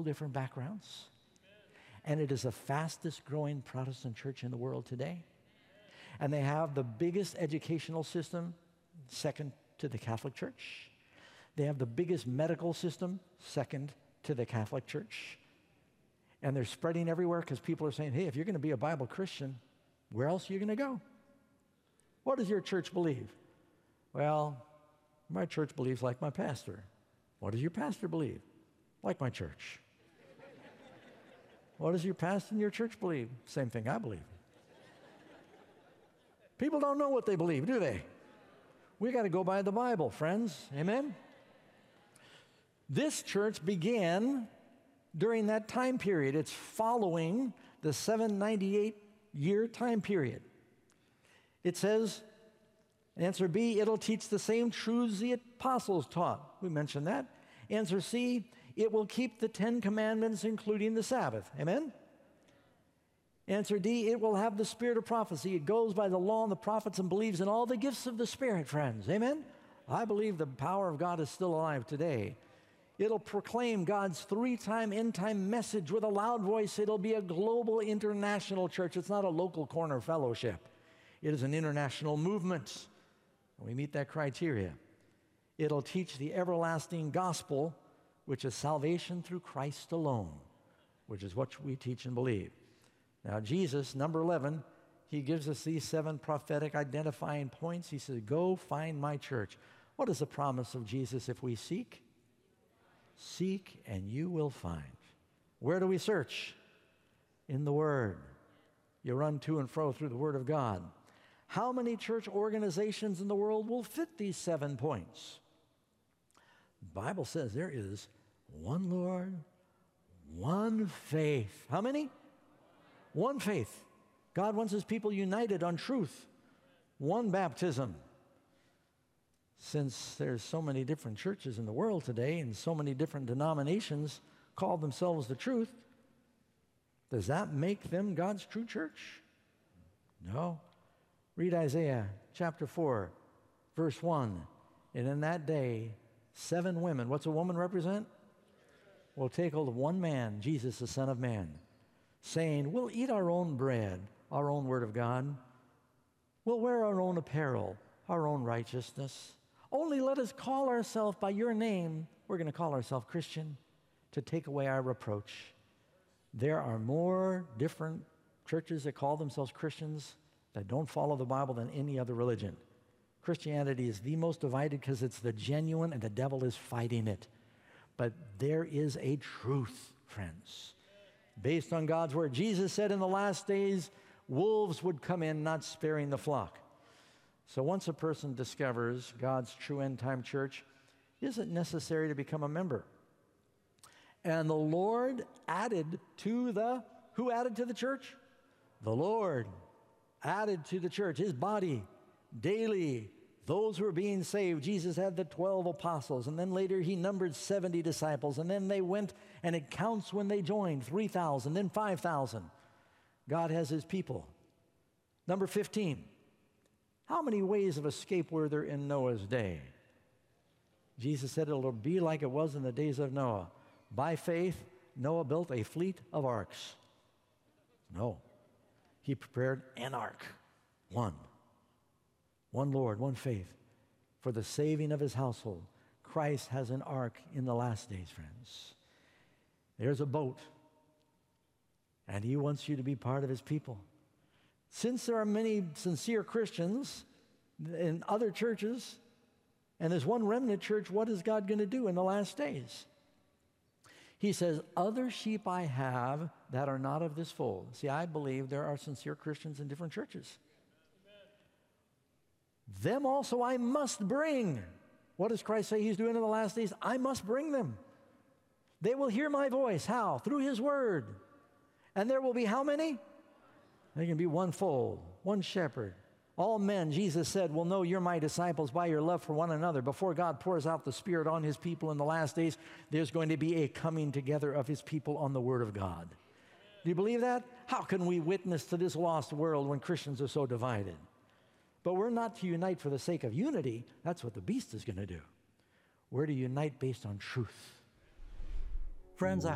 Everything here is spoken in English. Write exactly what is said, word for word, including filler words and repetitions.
different backgrounds. And it is the fastest growing Protestant church in the world today. And they have the biggest educational system, second to the Catholic Church. They have the biggest medical system, second to the Catholic Church. And they're spreading everywhere because people are saying, hey, if you're going to be a Bible Christian, where else are you going to go? What does your church believe? Well, my church believes like my pastor. What does your pastor believe? Like my church. What does your pastor and your church believe? Same thing I believe. People don't know what they believe, do they? We got to go by the Bible, friends. Amen? This church began during that time period. It's following the seven ninety-eight year time period. It says, answer B, it'll teach the same truths the apostles taught. We mentioned that. Answer C, it will keep the Ten Commandments, including the Sabbath. Amen? Answer D, it will have the spirit of prophecy. It goes by the law and the prophets and believes in all the gifts of the Spirit, friends. Amen? I believe the power of God is still alive today. It'll proclaim God's three-time end-time message with a loud voice. It'll be a global international church. It's not a local corner fellowship. It is an international movement. We meet that criteria. It'll teach the everlasting gospel, which is salvation through Christ alone, which is what we teach and believe. Now, Jesus, number eleven, he gives us these seven prophetic identifying points. He says, go find my church. What is the promise of Jesus if we seek? Seek and you will find. Where do we search? In the Word. You run to and fro through the Word of God. How many church organizations in the world will fit these seven points? The Bible says there is one Lord, one faith. How many? One faith. God wants his people united on truth. One baptism. Since there's so many different churches in the world today and so many different denominations call themselves the truth, does that make them God's true church? No. Read Isaiah chapter four, verse one. And in that day, seven women, what's a woman represent? Will take hold of one man, Jesus, the Son of Man, saying, we'll eat our own bread, our own word of God. We'll wear our own apparel, our own righteousness. Only let us call ourselves by your name. We're going to call ourselves Christian to take away our reproach. There are more different churches that call themselves Christians that don't follow the Bible than any other religion. Christianity is the most divided because it's the genuine and the devil is fighting it. But there is a truth, friends, based on God's word. Jesus said in the last days, wolves would come in, not sparing the flock. So once a person discovers God's true end-time church, it isn't necessary to become a member. And the Lord added to the, who added to the church? The Lord added to the church, his body, daily, those who were being saved. Jesus had the twelve apostles, and then later he numbered seventy disciples, and then they went, and it counts when they joined, three thousand, then five thousand. God has his people. Number fifteen, how many ways of escape were there in Noah's day? Jesus said it'll be like it was in the days of Noah. By faith, Noah built a fleet of arks. No. He prepared an ark. One. One Lord, one faith. For the saving of his household. Christ has an ark in the last days, friends. There's a boat. And he wants you to be part of his people. Since there are many sincere Christians in other churches, and there's one remnant church, what is God going to do in the last days? He says, other sheep I have that are not of this fold. See, I believe there are sincere Christians in different churches. Amen. Them also I must bring. What does Christ say he's doing in the last days? I must bring them. They will hear my voice. How? Through his word. And there will be how many? There can be one fold, one shepherd. All men, Jesus said, will know you're my disciples by your love for one another. Before God pours out the Spirit on his people in the last days, there's going to be a coming together of his people on the Word of God. Do you believe that? How can we witness to this lost world when Christians are so divided? But we're not to unite for the sake of unity. That's what the beast is going to do. We're to unite based on truth. Friends, I